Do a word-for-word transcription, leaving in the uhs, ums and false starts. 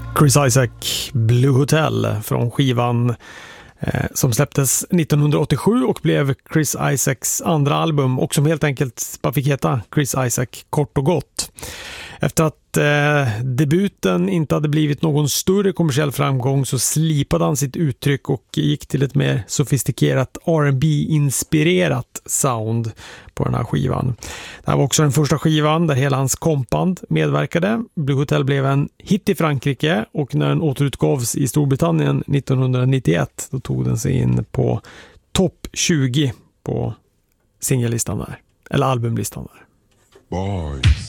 Chris Isaak, Blue Hotel från skivan eh, som släpptes nittonhundraåttiosju och blev Chris Isaaks andra album och som helt enkelt bara fick heta Chris Isaak kort och gott. Efter att eh, debuten inte hade blivit någon större kommersiell framgång så slipade han sitt uttryck och gick till ett mer sofistikerat R and B-inspirerat sound på den här skivan. Det här var också den första skivan där hela hans kompband medverkade. Blue Hotel blev en hit i Frankrike och när den återutgavs i Storbritannien nittonhundranittioett då tog den sig in på topp tjugo på singellistan där, eller albumlistan där. Boys.